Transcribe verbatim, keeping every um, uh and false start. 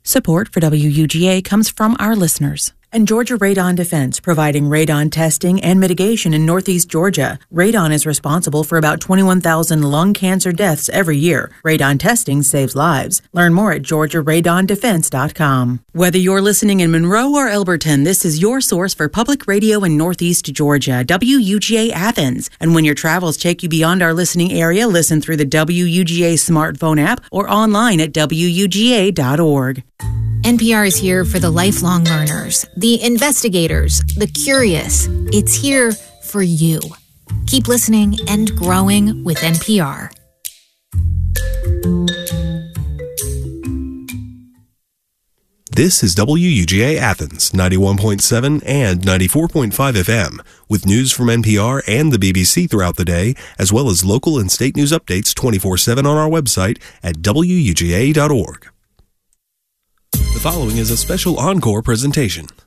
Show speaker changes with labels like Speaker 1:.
Speaker 1: Support for W U G A comes from our listeners. And Georgia Radon Defense, providing radon testing and mitigation in Northeast Georgia. Radon is responsible for about twenty-one thousand lung cancer deaths every year. Radon testing saves lives. Learn more at georgia radon defense dot com. Whether you're listening in Monroe or Elberton, this is your source for public radio in Northeast Georgia, W U G A Athens. And when your travels take you beyond our listening area, listen through the W U G A smartphone app or online at W U G A dot org.
Speaker 2: N P R is here for the lifelong learners, the investigators, the curious. It's here for you. Keep listening and growing with N P R.
Speaker 3: This is W U G A Athens, ninety-one point seven and ninety-four point five F M, with news from N P R and the B B C throughout the day, as well as local and state news updates twenty-four seven on our website at W U G A dot org. The following is a special encore presentation